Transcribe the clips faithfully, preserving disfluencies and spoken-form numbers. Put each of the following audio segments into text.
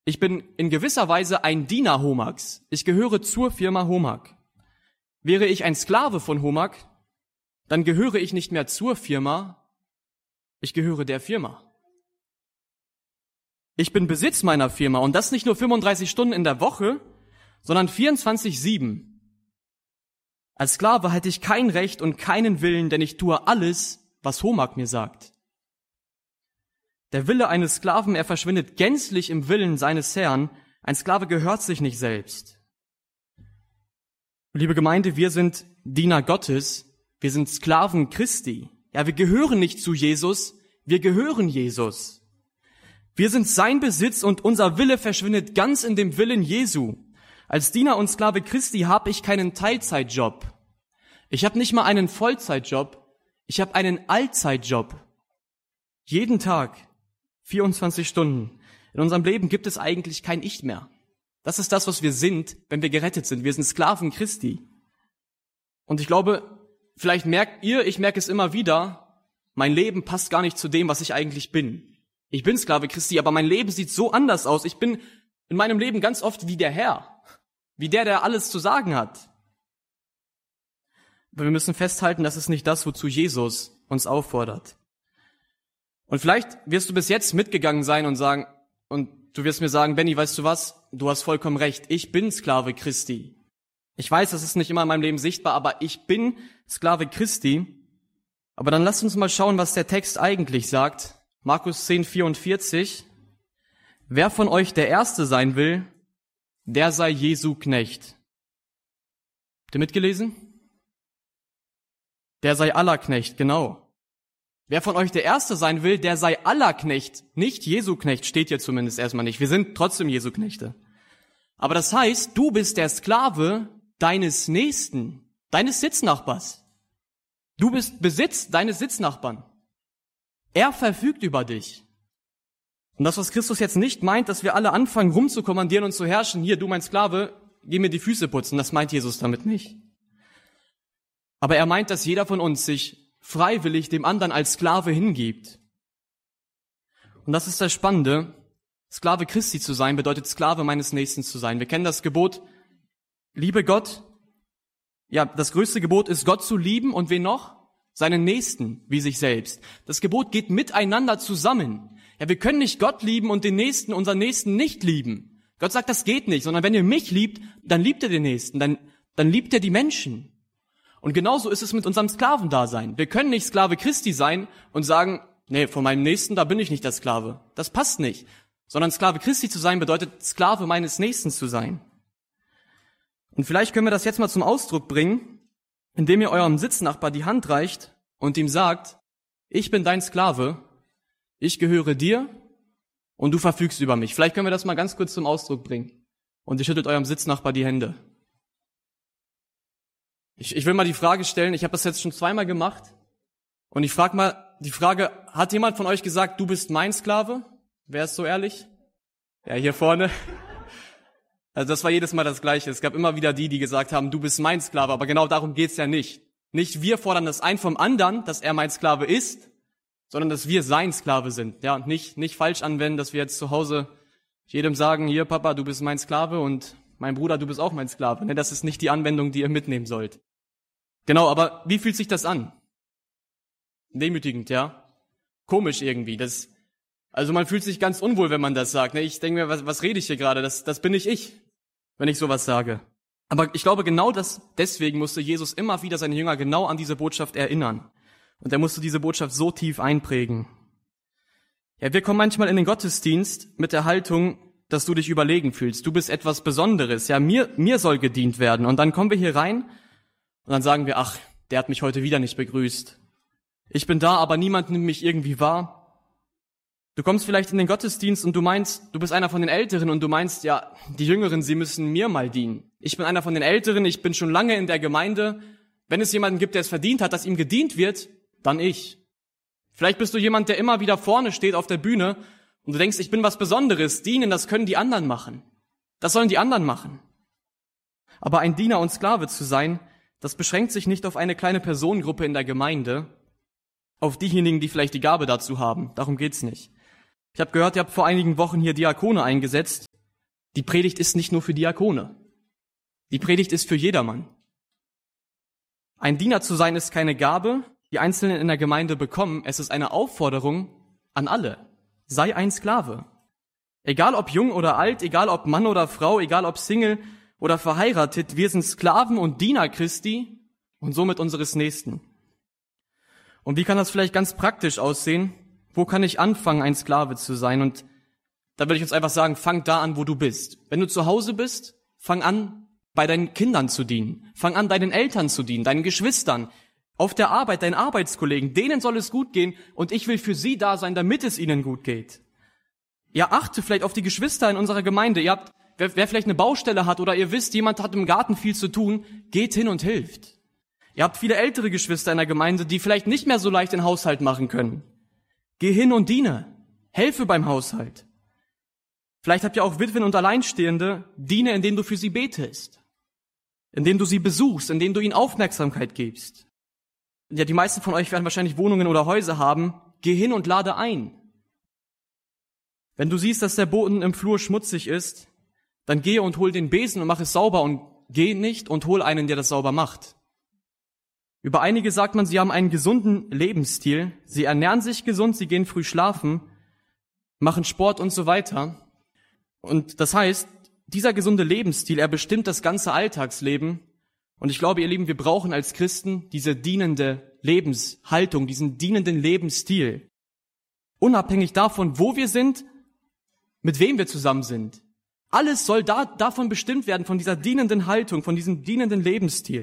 Ich bin in gewisser Weise ein Diener Homags. Ich gehöre zur Firma Homag. Wäre ich ein Sklave von Homag, dann gehöre ich nicht mehr zur Firma, ich gehöre der Firma. Ich bin Besitz meiner Firma und das nicht nur fünfunddreißig Stunden in der Woche, sondern vierundzwanzig sieben. Als Sklave halte ich kein Recht und keinen Willen, denn ich tue alles, was Homag mir sagt. Der Wille eines Sklaven, er verschwindet gänzlich im Willen seines Herrn. Ein Sklave gehört sich nicht selbst. Liebe Gemeinde, wir sind Diener Gottes, wir sind Sklaven Christi. Ja, wir gehören nicht zu Jesus, wir gehören Jesus. Wir sind sein Besitz und unser Wille verschwindet ganz in dem Willen Jesu. Als Diener und Sklave Christi habe ich keinen Teilzeitjob. Ich habe nicht mal einen Vollzeitjob, ich habe einen Allzeitjob. Jeden Tag, vierundzwanzig Stunden. In unserem Leben gibt es eigentlich kein Ich mehr. Das ist das, was wir sind, wenn wir gerettet sind. Wir sind Sklaven Christi. Und ich glaube, vielleicht merkt ihr, ich merke es immer wieder, mein Leben passt gar nicht zu dem, was ich eigentlich bin. Ich bin Sklave Christi, aber mein Leben sieht so anders aus. Ich bin in meinem Leben ganz oft wie der Herr, wie der, der alles zu sagen hat. Aber wir müssen festhalten, das ist nicht das, wozu Jesus uns auffordert. Und vielleicht wirst du bis jetzt mitgegangen sein und sagen, und du wirst mir sagen, Benny, weißt du was? Du hast vollkommen recht. Ich bin Sklave Christi. Ich weiß, das ist nicht immer in meinem Leben sichtbar, aber ich bin Sklave Christi. Aber dann lasst uns mal schauen, was der Text eigentlich sagt. Markus zehn, vierundvierzig. Wer von euch der Erste sein will, der sei Jesu Knecht. Habt ihr mitgelesen? Der sei aller Knecht, genau. Wer von euch der Erste sein will, der sei aller Knecht. Nicht Jesu Knecht, steht hier zumindest erstmal nicht. Wir sind trotzdem Jesu Knechte. Aber das heißt, du bist der Sklave deines Nächsten, deines Sitznachbars. Du bist Besitz deines Sitznachbarn. Er verfügt über dich. Und das, was Christus jetzt nicht meint, dass wir alle anfangen rumzukommandieren und zu herrschen, hier, du mein Sklave, geh mir die Füße putzen, das meint Jesus damit nicht. Aber er meint, dass jeder von uns sich freiwillig dem anderen als Sklave hingibt. Und das ist das Spannende. Sklave Christi zu sein, bedeutet Sklave meines Nächsten zu sein. Wir kennen das Gebot, liebe Gott. Ja, das größte Gebot ist, Gott zu lieben und wen noch? Seinen Nächsten wie sich selbst. Das Gebot geht miteinander zusammen. Ja, wir können nicht Gott lieben und den Nächsten, unseren Nächsten nicht lieben. Gott sagt, das geht nicht, sondern wenn ihr mich liebt, dann liebt ihr den Nächsten, dann, dann liebt ihr die Menschen. Und genauso ist es mit unserem Sklavendasein. Wir können nicht Sklave Christi sein und sagen, nee, von meinem Nächsten, da bin ich nicht der Sklave. Das passt nicht. Sondern Sklave Christi zu sein, bedeutet Sklave meines Nächsten zu sein. Und vielleicht können wir das jetzt mal zum Ausdruck bringen, indem ihr eurem Sitznachbar die Hand reicht und ihm sagt, ich bin dein Sklave, ich gehöre dir und du verfügst über mich. Vielleicht können wir das mal ganz kurz zum Ausdruck bringen. Und ihr schüttelt eurem Sitznachbar die Hände. Ich, ich will mal die Frage stellen, ich habe das jetzt schon zweimal gemacht. Und ich frage mal die Frage, hat jemand von euch gesagt, du bist mein Sklave? Wer ist so ehrlich? Ja, hier vorne. Also das war jedes Mal das Gleiche. Es gab immer wieder die, die gesagt haben, du bist mein Sklave. Aber genau darum geht's ja nicht. Nicht wir fordern das ein vom anderen, dass er mein Sklave ist, sondern dass wir sein Sklave sind. Ja, und nicht, nicht falsch anwenden, dass wir jetzt zu Hause jedem sagen, hier Papa, du bist mein Sklave und mein Bruder, du bist auch mein Sklave. Ne, das ist nicht die Anwendung, die ihr mitnehmen sollt. Genau, aber wie fühlt sich das an? Demütigend, ja? Komisch irgendwie. Das, also man fühlt sich ganz unwohl, wenn man das sagt. Ne? Ich denke mir, was, was rede ich hier gerade? Das, das bin nicht ich, wenn ich sowas sage. Aber ich glaube, genau das, deswegen musste Jesus immer wieder seine Jünger genau an diese Botschaft erinnern. Und er musste diese Botschaft so tief einprägen. Ja, wir kommen manchmal in den Gottesdienst mit der Haltung, dass du dich überlegen fühlst. Du bist etwas Besonderes. Ja, mir, mir soll gedient werden. Und dann kommen wir hier rein und dann sagen wir, ach, der hat mich heute wieder nicht begrüßt. Ich bin da, aber niemand nimmt mich irgendwie wahr. Du kommst vielleicht in den Gottesdienst und du meinst, du bist einer von den Älteren und du meinst, ja, die Jüngeren, sie müssen mir mal dienen. Ich bin einer von den Älteren, ich bin schon lange in der Gemeinde. Wenn es jemanden gibt, der es verdient hat, dass ihm gedient wird, dann ich. Vielleicht bist du jemand, der immer wieder vorne steht auf der Bühne und du denkst, ich bin was Besonderes. Dienen, das können die anderen machen. Das sollen die anderen machen. Aber ein Diener und Sklave zu sein, das beschränkt sich nicht auf eine kleine Personengruppe in der Gemeinde, auf diejenigen, die vielleicht die Gabe dazu haben. Darum geht's nicht. Ich habe gehört, ihr habt vor einigen Wochen hier Diakone eingesetzt. Die Predigt ist nicht nur für Diakone. Die Predigt ist für jedermann. Ein Diener zu sein ist keine Gabe, die Einzelnen in der Gemeinde bekommen. Es ist eine Aufforderung an alle. Sei ein Sklave. Egal ob jung oder alt, egal ob Mann oder Frau, egal ob Single oder verheiratet, wir sind Sklaven und Diener Christi und somit unseres Nächsten. Und wie kann das vielleicht ganz praktisch aussehen? Wo kann ich anfangen, ein Sklave zu sein? Und da würde ich uns einfach sagen, fang da an, wo du bist. Wenn du zu Hause bist, fang an, bei deinen Kindern zu dienen. Fang an, deinen Eltern zu dienen, deinen Geschwistern, auf der Arbeit, deinen Arbeitskollegen. Denen soll es gut gehen und ich will für sie da sein, damit es ihnen gut geht. Ja, achte vielleicht auf die Geschwister in unserer Gemeinde. Ihr habt, wer, wer vielleicht eine Baustelle hat oder ihr wisst, jemand hat im Garten viel zu tun, geht hin und hilft. Ihr habt viele ältere Geschwister in der Gemeinde, die vielleicht nicht mehr so leicht den Haushalt machen können. Geh hin und diene. Helfe beim Haushalt. Vielleicht habt ihr auch Witwen und Alleinstehende, diene, indem du für sie betest, indem du sie besuchst, indem du ihnen Aufmerksamkeit gibst. Ja, die meisten von euch werden wahrscheinlich Wohnungen oder Häuser haben. Geh hin und lade ein. Wenn du siehst, dass der Boden im Flur schmutzig ist, dann gehe und hol den Besen und mach es sauber und geh nicht und hol einen, der das sauber macht. Über einige sagt man, sie haben einen gesunden Lebensstil, sie ernähren sich gesund, sie gehen früh schlafen, machen Sport und so weiter. Und das heißt, dieser gesunde Lebensstil, er bestimmt das ganze Alltagsleben. Und ich glaube, ihr Lieben, wir brauchen als Christen diese dienende Lebenshaltung, diesen dienenden Lebensstil. Unabhängig davon, wo wir sind, mit wem wir zusammen sind. Alles soll da, davon bestimmt werden, von dieser dienenden Haltung, von diesem dienenden Lebensstil.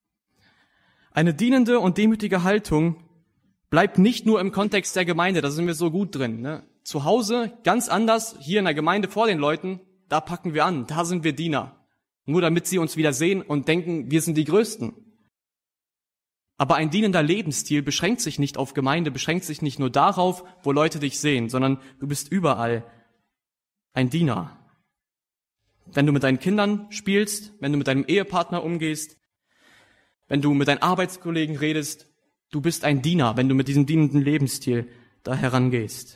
Eine dienende und demütige Haltung bleibt nicht nur im Kontext der Gemeinde, da sind wir so gut drin. Ne? Zu Hause ganz anders, hier in der Gemeinde vor den Leuten, da packen wir an, da sind wir Diener. Nur damit sie uns wieder sehen und denken, wir sind die Größten. Aber ein dienender Lebensstil beschränkt sich nicht auf Gemeinde, beschränkt sich nicht nur darauf, wo Leute dich sehen, sondern du bist überall ein Diener. Wenn du mit deinen Kindern spielst, wenn du mit deinem Ehepartner umgehst, wenn du mit deinen Arbeitskollegen redest, du bist ein Diener, wenn du mit diesem dienenden Lebensstil da herangehst.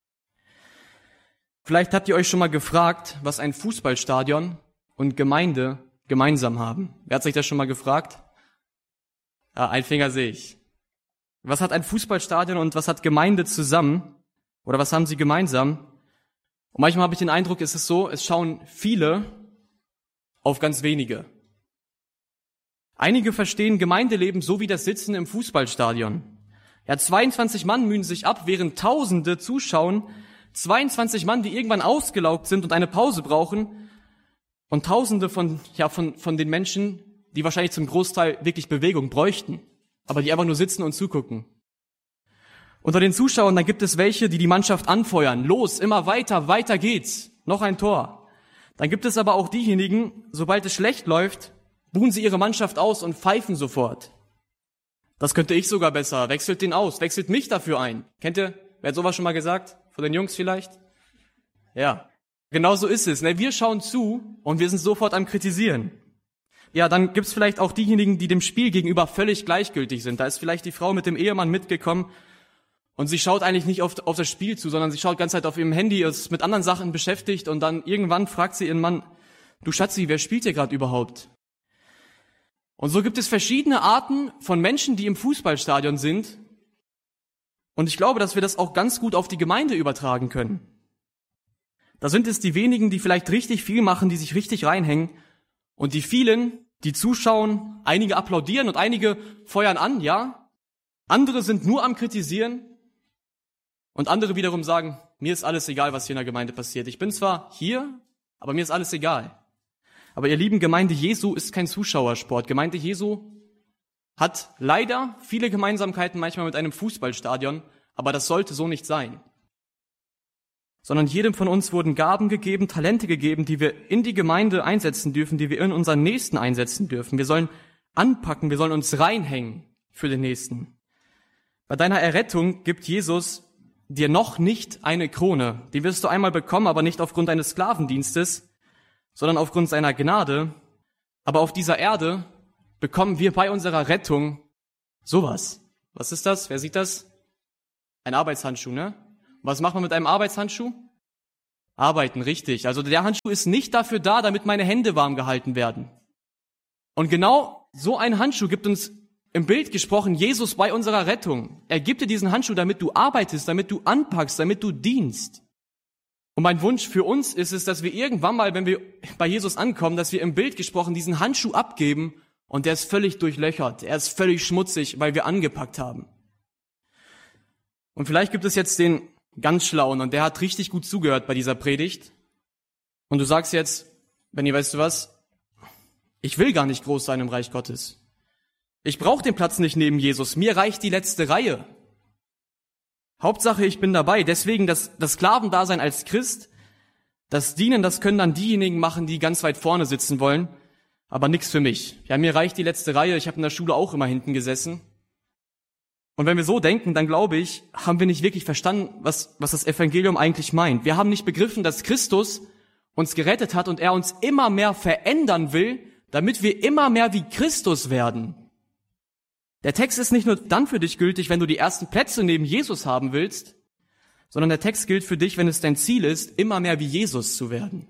Vielleicht habt ihr euch schon mal gefragt, was ein Fußballstadion und Gemeinde gemeinsam haben. Wer hat sich das schon mal gefragt? Ja, ein Finger sehe ich. Was hat ein Fußballstadion und was hat Gemeinde zusammen? Oder was haben sie gemeinsam? Und manchmal habe ich den Eindruck, es ist so, es schauen viele auf ganz wenige. Einige verstehen Gemeindeleben so wie das Sitzen im Fußballstadion. Ja, zweiundzwanzig Mann mühen sich ab, während Tausende zuschauen. zweiundzwanzig Mann, die irgendwann ausgelaugt sind und eine Pause brauchen. Und Tausende von, ja, von, von den Menschen, die wahrscheinlich zum Großteil wirklich Bewegung bräuchten, aber die einfach nur sitzen und zugucken. Unter den Zuschauern, da gibt es welche, die die Mannschaft anfeuern. Los, immer weiter, weiter geht's. Noch ein Tor. Dann gibt es aber auch diejenigen, sobald es schlecht läuft, buhen sie ihre Mannschaft aus und pfeifen sofort. Das könnte ich sogar besser. Wechselt den aus, wechselt mich dafür ein. Kennt ihr, wer hat sowas schon mal gesagt? Von den Jungs vielleicht? Ja, genau so ist es. Ne? Wir schauen zu und wir sind sofort am Kritisieren. Ja, dann gibt's vielleicht auch diejenigen, die dem Spiel gegenüber völlig gleichgültig sind. Da ist vielleicht die Frau mit dem Ehemann mitgekommen und sie schaut eigentlich nicht auf, auf das Spiel zu, sondern sie schaut die ganze Zeit auf ihrem Handy, ist mit anderen Sachen beschäftigt und dann irgendwann fragt sie ihren Mann, du Schatzi, wer spielt hier gerade überhaupt? Und so gibt es verschiedene Arten von Menschen, die im Fußballstadion sind. Und ich glaube, dass wir das auch ganz gut auf die Gemeinde übertragen können. Da sind es die wenigen, die vielleicht richtig viel machen, die sich richtig reinhängen. Und die vielen, die zuschauen, einige applaudieren und einige feuern an, ja. Andere sind nur am Kritisieren. Und andere wiederum sagen, mir ist alles egal, was hier in der Gemeinde passiert. Ich bin zwar hier, aber mir ist alles egal. Aber ihr lieben, Gemeinde Jesu ist kein Zuschauersport. Gemeinde Jesu hat leider viele Gemeinsamkeiten manchmal mit einem Fußballstadion, aber das sollte so nicht sein. Sondern jedem von uns wurden Gaben gegeben, Talente gegeben, die wir in die Gemeinde einsetzen dürfen, die wir in unseren Nächsten einsetzen dürfen. Wir sollen anpacken, wir sollen uns reinhängen für den Nächsten. Bei deiner Errettung gibt Jesus dir noch nicht eine Krone. Die wirst du einmal bekommen, aber nicht aufgrund deines Sklavendienstes, sondern aufgrund seiner Gnade. Aber auf dieser Erde bekommen wir bei unserer Rettung sowas. Was ist das? Wer sieht das? Ein Arbeitshandschuh, ne? Was macht man mit einem Arbeitshandschuh? Arbeiten, richtig. Also der Handschuh ist nicht dafür da, damit meine Hände warm gehalten werden. Und genau so ein Handschuh gibt uns im Bild gesprochen Jesus bei unserer Rettung. Er gibt dir diesen Handschuh, damit du arbeitest, damit du anpackst, damit du dienst. Und mein Wunsch für uns ist es, dass wir irgendwann mal, wenn wir bei Jesus ankommen, dass wir im Bild gesprochen diesen Handschuh abgeben und der ist völlig durchlöchert, er ist völlig schmutzig, weil wir angepackt haben. Und vielleicht gibt es jetzt den ganz Schlauen und der hat richtig gut zugehört bei dieser Predigt. Und du sagst jetzt, Benni, weißt du was? Ich will gar nicht groß sein im Reich Gottes. Ich brauche den Platz nicht neben Jesus. Mir reicht die letzte Reihe. Hauptsache, ich bin dabei. Deswegen das, das Sklavendasein als Christ, das Dienen, das können dann diejenigen machen, die ganz weit vorne sitzen wollen. Aber nichts für mich. Ja, mir reicht die letzte Reihe. Ich habe in der Schule auch immer hinten gesessen. Und wenn wir so denken, dann glaube ich, haben wir nicht wirklich verstanden, was, was das Evangelium eigentlich meint. Wir haben nicht begriffen, dass Christus uns gerettet hat und er uns immer mehr verändern will, damit wir immer mehr wie Christus werden. Der Text ist nicht nur dann für dich gültig, wenn du die ersten Plätze neben Jesus haben willst, sondern der Text gilt für dich, wenn es dein Ziel ist, immer mehr wie Jesus zu werden.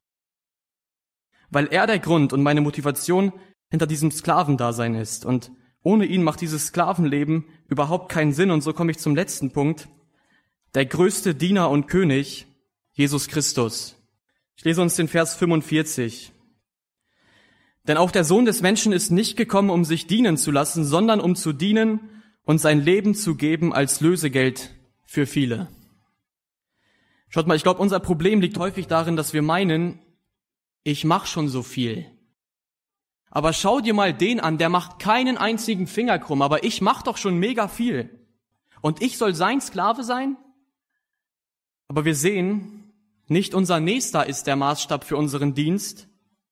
Weil er der Grund und meine Motivation hinter diesem Sklavendasein ist. Und ohne ihn macht dieses Sklavenleben überhaupt keinen Sinn. Und so komme ich zum letzten Punkt. Der größte Diener und König, Jesus Christus. Ich lese uns den Vers fünfundvierzig. Denn auch der Sohn des Menschen ist nicht gekommen, um sich dienen zu lassen, sondern um zu dienen und sein Leben zu geben als Lösegeld für viele. Schaut mal, ich glaube, unser Problem liegt häufig darin, dass wir meinen, ich mache schon so viel. Aber schau dir mal den an, der macht keinen einzigen Finger krumm, aber ich mache doch schon mega viel. Und ich soll sein Sklave sein? Aber wir sehen, nicht unser Nächster ist der Maßstab für unseren Dienst,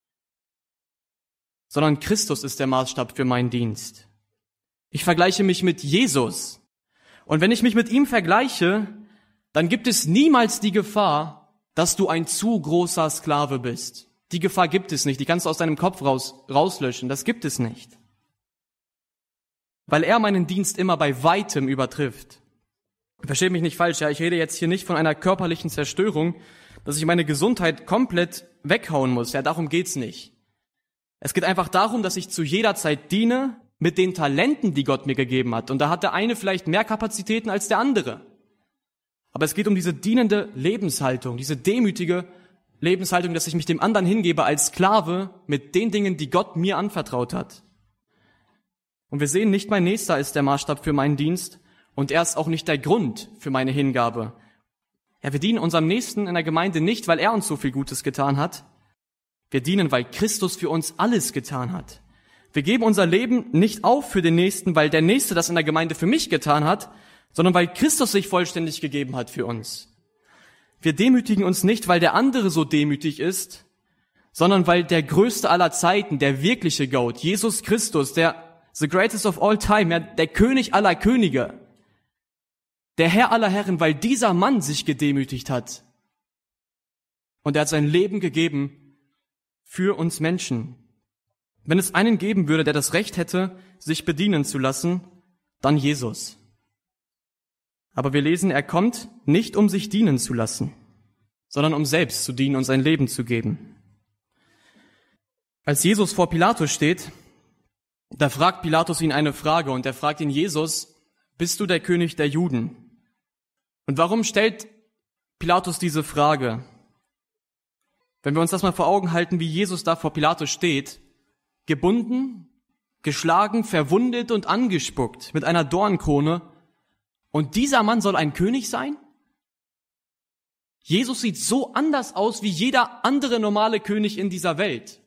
sondern Christus ist der Maßstab für meinen Dienst. Ich vergleiche mich mit Jesus. Und wenn ich mich mit ihm vergleiche, dann gibt es niemals die Gefahr, dass du ein zu großer Sklave bist. Die Gefahr gibt es nicht. Die kannst du aus deinem Kopf raus, rauslöschen. Das gibt es nicht. Weil er meinen Dienst immer bei weitem übertrifft. Versteht mich nicht falsch, ja. Ich rede jetzt hier nicht von einer körperlichen Zerstörung, dass ich meine Gesundheit komplett weghauen muss. Ja, darum geht's nicht. Es geht einfach darum, dass ich zu jeder Zeit diene mit den Talenten, die Gott mir gegeben hat. Und da hat der eine vielleicht mehr Kapazitäten als der andere. Aber es geht um diese dienende Lebenshaltung, diese demütige Lebenshaltung, dass ich mich dem anderen hingebe als Sklave mit den Dingen, die Gott mir anvertraut hat. Und wir sehen, nicht mein Nächster ist der Maßstab für meinen Dienst und er ist auch nicht der Grund für meine Hingabe. Ja, wir dienen unserem Nächsten in der Gemeinde nicht, weil er uns so viel Gutes getan hat. Wir dienen, weil Christus für uns alles getan hat. Wir geben unser Leben nicht auf für den Nächsten, weil der Nächste das in der Gemeinde für mich getan hat, sondern weil Christus sich vollständig gegeben hat für uns. Wir demütigen uns nicht, weil der andere so demütig ist, sondern weil der Größte aller Zeiten, der wirkliche Goat, Jesus Christus, der the greatest of all time, der König aller Könige, der Herr aller Herren, weil dieser Mann sich gedemütigt hat. Und er hat sein Leben gegeben für uns Menschen. Wenn es einen geben würde, der das Recht hätte, sich bedienen zu lassen, dann Jesus. Aber wir lesen, er kommt nicht, um sich dienen zu lassen, sondern um selbst zu dienen und sein Leben zu geben. Als Jesus vor Pilatus steht, da fragt Pilatus ihn eine Frage und er fragt ihn, Jesus, bist du der König der Juden? Und warum stellt Pilatus diese Frage? Wenn wir uns das mal vor Augen halten, wie Jesus da vor Pilatus steht, gebunden, geschlagen, verwundet und angespuckt mit einer Dornkrone, und dieser Mann soll ein König sein? Jesus sieht so anders aus wie jeder andere normale König in dieser Welt.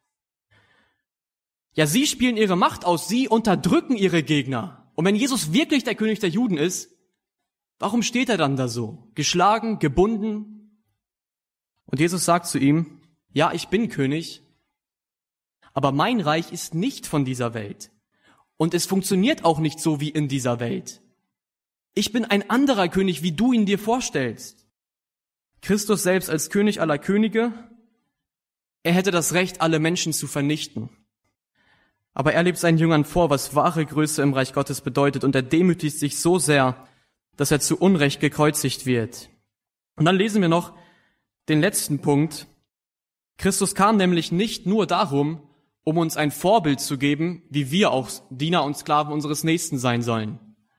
Ja, sie spielen ihre Macht aus, sie unterdrücken ihre Gegner. Und wenn Jesus wirklich der König der Juden ist, warum steht er dann da so? Geschlagen, gebunden? Und Jesus sagt zu ihm, ja, ich bin König, aber mein Reich ist nicht von dieser Welt. Und es funktioniert auch nicht so wie in dieser Welt. Ich bin ein anderer König, wie du ihn dir vorstellst. Christus selbst als König aller Könige, er hätte das Recht, alle Menschen zu vernichten. Aber er lebt seinen Jüngern vor, was wahre Größe im Reich Gottes bedeutet, und er demütigt sich so sehr, dass er zu Unrecht gekreuzigt wird. Und dann lesen wir noch, den letzten Punkt. Christus kam nämlich nicht nur darum, um uns ein Vorbild zu geben, wie wir auch Diener und Sklaven unseres Nächsten sein sollen,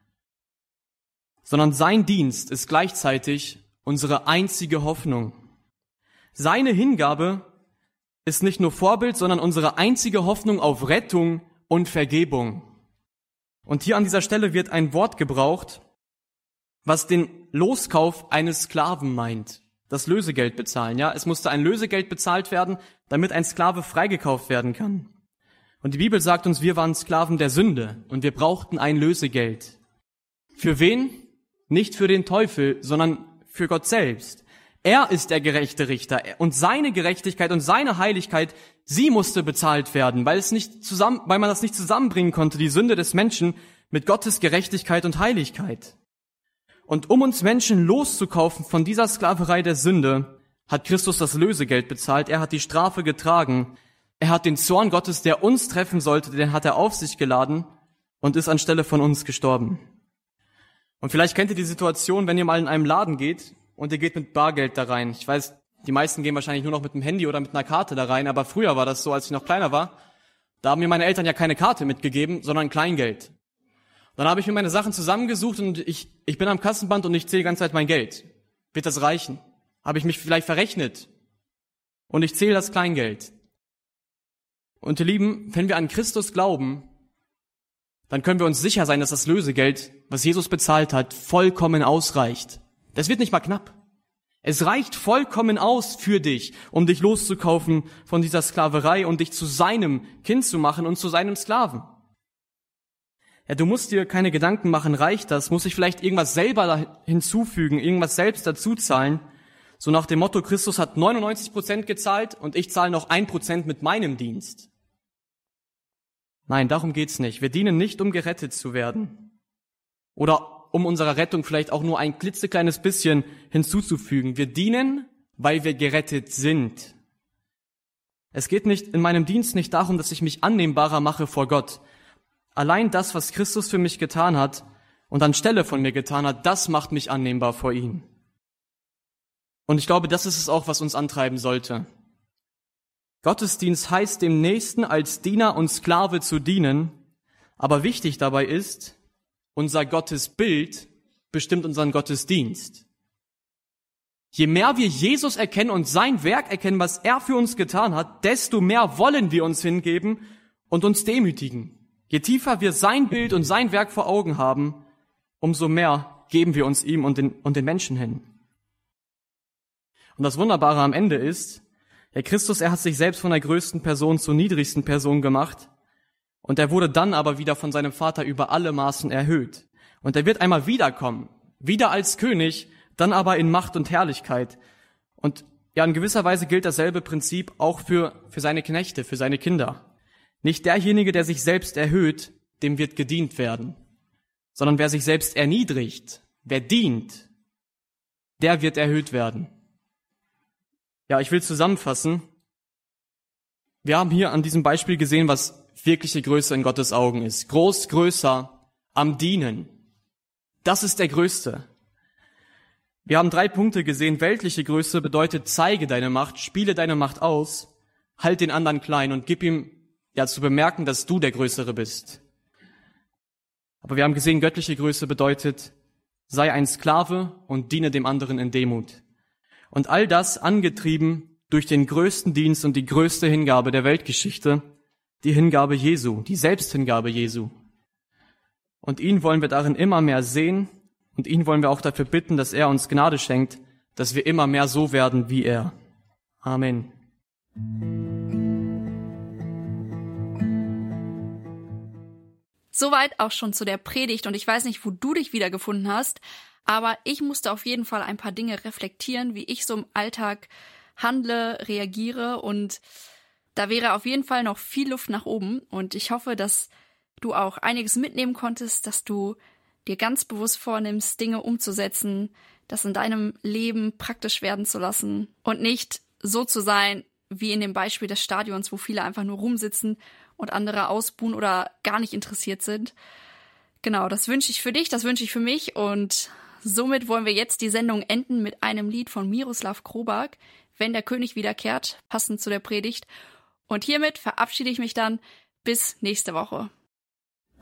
sondern sein Dienst ist gleichzeitig unsere einzige Hoffnung. Seine Hingabe ist nicht nur Vorbild, sondern unsere einzige Hoffnung auf Rettung und Vergebung. Und hier an dieser Stelle wird ein Wort gebraucht, was den Loskauf eines Sklaven meint. Das Lösegeld bezahlen, ja. Es musste ein Lösegeld bezahlt werden, damit ein Sklave freigekauft werden kann. Und die Bibel sagt uns, wir waren Sklaven der Sünde und wir brauchten ein Lösegeld. Für wen? Nicht für den Teufel, sondern für Gott selbst. Er ist der gerechte Richter und seine Gerechtigkeit und seine Heiligkeit, sie musste bezahlt werden, weil es nicht zusammen, weil man das nicht zusammenbringen konnte, die Sünde des Menschen mit Gottes Gerechtigkeit und Heiligkeit. Und um uns Menschen loszukaufen von dieser Sklaverei der Sünde, hat Christus das Lösegeld bezahlt. Er hat die Strafe getragen. Er hat den Zorn Gottes, der uns treffen sollte, den hat er auf sich geladen und ist anstelle von uns gestorben. Und vielleicht kennt ihr die Situation, wenn ihr mal in einem Laden geht und ihr geht mit Bargeld da rein. Ich weiß, die meisten gehen wahrscheinlich nur noch mit dem Handy oder mit einer Karte da rein, aber früher war das so, als ich noch kleiner war. Da haben mir meine Eltern ja keine Karte mitgegeben, sondern Kleingeld. Dann habe ich mir meine Sachen zusammengesucht und ich, ich bin am Kassenband und ich zähle die ganze Zeit mein Geld. Wird das reichen? Habe ich mich vielleicht verrechnet? Und ich zähle das Kleingeld. Und ihr Lieben, wenn wir an Christus glauben, dann können wir uns sicher sein, dass das Lösegeld, was Jesus bezahlt hat, vollkommen ausreicht. Das wird nicht mal knapp. Es reicht vollkommen aus für dich, um dich loszukaufen von dieser Sklaverei und dich zu seinem Kind zu machen und zu seinem Sklaven. Ja, du musst dir keine Gedanken machen, reicht das? Muss ich vielleicht irgendwas selber hinzufügen, irgendwas selbst dazu zahlen? So nach dem Motto, Christus hat neunundneunzig Prozent gezahlt und ich zahle noch ein Prozent mit meinem Dienst. Nein, darum geht's nicht. Wir dienen nicht, um gerettet zu werden. Oder um unserer Rettung vielleicht auch nur ein klitzekleines bisschen hinzuzufügen. Wir dienen, weil wir gerettet sind. Es geht nicht in meinem Dienst nicht darum, dass ich mich annehmbarer mache vor Gott. Allein das, was Christus für mich getan hat und anstelle von mir getan hat, das macht mich annehmbar vor ihm. Und ich glaube, das ist es auch, was uns antreiben sollte. Gottesdienst heißt, dem Nächsten als Diener und Sklave zu dienen, aber wichtig dabei ist, unser Gottesbild bestimmt unseren Gottesdienst. Je mehr wir Jesus erkennen und sein Werk erkennen, was er für uns getan hat, desto mehr wollen wir uns hingeben und uns demütigen. Je tiefer wir sein Bild und sein Werk vor Augen haben, umso mehr geben wir uns ihm und den, und den Menschen hin. Und das Wunderbare am Ende ist, der Christus, er hat sich selbst von der größten Person zur niedrigsten Person gemacht und er wurde dann aber wieder von seinem Vater über alle Maßen erhöht. Und er wird einmal wiederkommen, wieder als König, dann aber in Macht und Herrlichkeit. Und ja, in gewisser Weise gilt dasselbe Prinzip auch für, für seine Knechte, für seine Kinder. Nicht derjenige, der sich selbst erhöht, dem wird gedient werden, sondern wer sich selbst erniedrigt, wer dient, der wird erhöht werden. Ja, ich will zusammenfassen. Wir haben hier an diesem Beispiel gesehen, was wirkliche Größe in Gottes Augen ist. Groß, größer, am Dienen. Das ist der Größte. Wir haben drei Punkte gesehen. Weltliche Größe bedeutet, zeige deine Macht, spiele deine Macht aus, halt den anderen klein und gib ihm ja zu bemerken, dass du der Größere bist. Aber wir haben gesehen, göttliche Größe bedeutet, sei ein Sklave und diene dem anderen in Demut. Und all das angetrieben durch den größten Dienst und die größte Hingabe der Weltgeschichte, die Hingabe Jesu, die Selbsthingabe Jesu. Und ihn wollen wir darin immer mehr sehen und ihn wollen wir auch dafür bitten, dass er uns Gnade schenkt, dass wir immer mehr so werden wie er. Amen. Soweit auch schon zu der Predigt und ich weiß nicht, wo du dich wiedergefunden hast, aber ich musste auf jeden Fall ein paar Dinge reflektieren, wie ich so im Alltag handle, reagiere und da wäre auf jeden Fall noch viel Luft nach oben und ich hoffe, dass du auch einiges mitnehmen konntest, dass du dir ganz bewusst vornimmst, Dinge umzusetzen, das in deinem Leben praktisch werden zu lassen und nicht so zu sein, wie in dem Beispiel des Stadions, wo viele einfach nur rumsitzen und andere ausbuhen oder gar nicht interessiert sind. Genau, das wünsche ich für dich, das wünsche ich für mich und somit wollen wir jetzt die Sendung enden mit einem Lied von Miroslav Krobak, Wenn der König wiederkehrt, passend zu der Predigt. Und hiermit verabschiede ich mich dann bis nächste Woche.